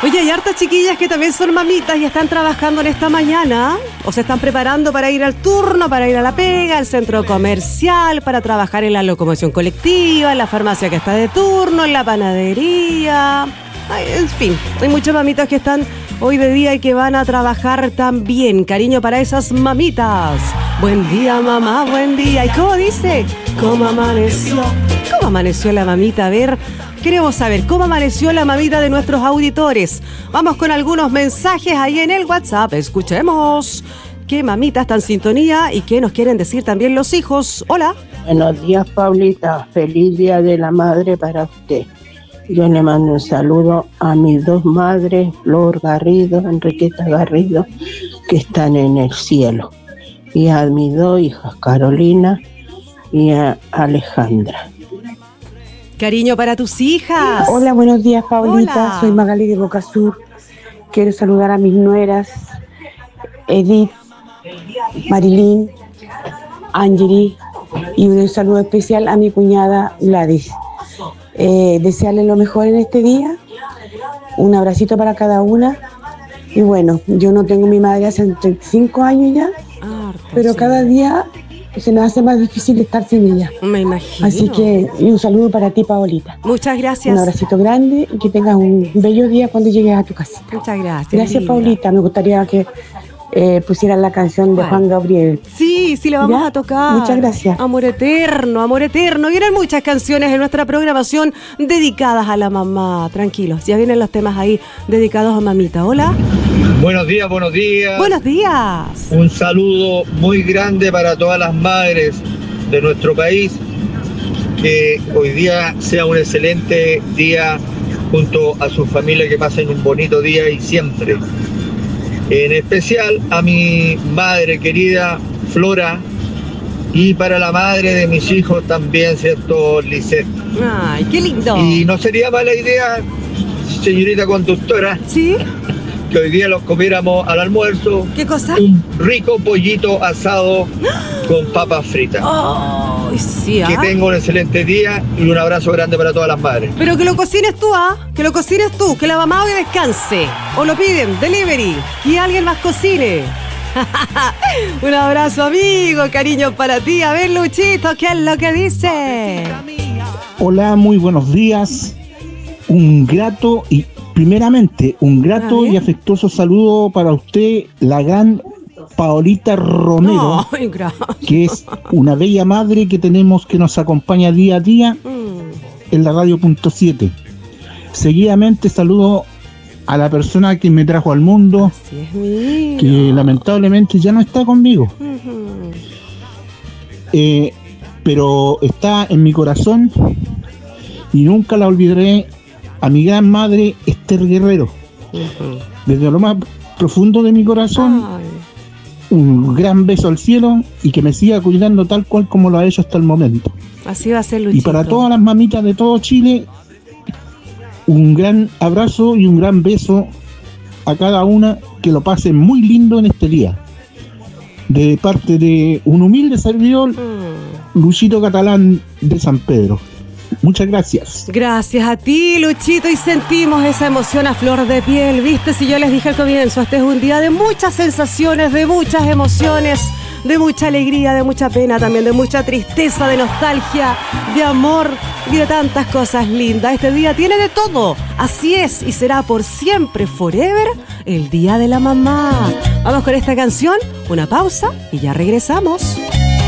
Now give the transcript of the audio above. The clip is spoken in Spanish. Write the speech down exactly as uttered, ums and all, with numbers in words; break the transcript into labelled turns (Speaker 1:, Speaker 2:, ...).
Speaker 1: Oye, hay hartas chiquillas que también son mamitas y están trabajando en esta mañana, o se están preparando para ir al turno, para ir a la pega, al centro comercial, para trabajar en la locomoción colectiva, en la farmacia que está de turno, en la panadería. Ay, en fin, hay muchas mamitas que están hoy de día y que van a trabajar también. Cariño para esas mamitas. Buen día, mamá, buen día. ¿Y cómo dice? ¿Cómo amaneció? ¿Cómo amaneció la mamita? A ver, queremos saber cómo amaneció la mamita de nuestros auditores. Vamos con algunos mensajes ahí en el WhatsApp. Escuchemos qué mamita está en sintonía y qué nos quieren decir también los hijos. Hola.
Speaker 2: Buenos días, Paulita. Feliz Día de la Madre para usted. Yo le mando un saludo a mis dos madres, Flor Garrido, Enriqueta Garrido, que están en el cielo. Y a mis dos hijas, Carolina y a Alejandra.
Speaker 1: Cariño para tus hijas.
Speaker 3: Hola, buenos días, Paulita.
Speaker 1: Hola.
Speaker 3: Soy Magali de Boca Sur. Quiero saludar a mis nueras, Edith, Marilyn, Angeli, y un saludo especial a mi cuñada Gladys. Eh, desearles lo mejor en este día, un abracito para cada una. Y bueno, yo no tengo mi madre hace treinta y cinco años ya, ah, pero sí. Cada día se me hace más difícil estar sin ella.
Speaker 1: Me imagino.
Speaker 3: Así que y un saludo para ti, Paolita.
Speaker 1: Muchas gracias.
Speaker 3: Un abracito grande y que tengas un bello día cuando llegues a tu casa.
Speaker 1: Muchas gracias.
Speaker 3: Gracias, linda. Paulita. Me gustaría que eh, pusieran la canción de Juan Gabriel.
Speaker 1: Sí, sí, la vamos
Speaker 3: ¿Ya?
Speaker 1: a tocar.
Speaker 3: Muchas gracias.
Speaker 1: Amor eterno, amor eterno. Vienen muchas canciones en nuestra programación dedicadas a la mamá. Tranquilos, ya vienen los temas ahí dedicados a mamita. Hola.
Speaker 4: Buenos días, buenos días.
Speaker 1: Buenos días.
Speaker 4: Un saludo muy grande para todas las madres de nuestro país. Que hoy día sea un excelente día junto a su familia, que pasen un bonito día y siempre. En especial a mi madre querida Flora y para la madre de mis hijos también, ¿cierto? Lisette.
Speaker 1: Ay, qué lindo.
Speaker 4: Y no sería mala idea, señorita conductora,
Speaker 1: ¿sí?
Speaker 4: Que hoy día los comiéramos al almuerzo.
Speaker 1: ¿Qué cosa?
Speaker 4: Un rico pollito asado con papas fritas.
Speaker 1: Oh, sí, ¿ah?
Speaker 4: Que tenga un excelente día y un abrazo grande para todas las madres.
Speaker 1: Pero que lo cocines tú, ¿ah? Que lo cocines tú, que la mamá hoy descanse. O lo piden, delivery, y alguien más cocine. Un abrazo, amigo, cariño para ti. A ver, Luchito, ¿qué es lo que dice?
Speaker 5: Hola, muy buenos días. Un grato y primeramente un grato y afectuoso saludo para usted, la gran Paolita Romero,
Speaker 1: Ay,
Speaker 5: que es una bella madre que tenemos, que nos acompaña día a día mm. en la radio punto siete. Seguidamente saludo a la persona que me trajo al mundo,
Speaker 1: Así es, mío.
Speaker 5: que lamentablemente ya no está conmigo,
Speaker 1: uh-huh.
Speaker 5: eh, pero está en mi corazón y nunca la olvidaré. A mi gran madre Esther Guerrero, uh-huh. desde lo más profundo de mi corazón, Ay. un gran beso al cielo y que me siga cuidando tal cual como lo ha hecho hasta el momento.
Speaker 1: Así va a ser, Luchito.
Speaker 5: Y para todas las mamitas de todo Chile, un gran abrazo y un gran beso a cada una, que lo pasen muy lindo en este día. De parte de un humilde servidor, mm. Luchito Catalán de San Pedro. Muchas gracias.
Speaker 1: Gracias a ti, Luchito, y sentimos esa emoción a flor de piel. Viste, si yo les dije al comienzo, este es un día de muchas sensaciones, de muchas emociones, de mucha alegría, de mucha pena, también de mucha tristeza, de nostalgia, de amor y de tantas cosas lindas. Este día tiene de todo. Así es, y será por siempre, forever, el Día de la Mamá. Vamos con esta canción, una pausa y ya regresamos.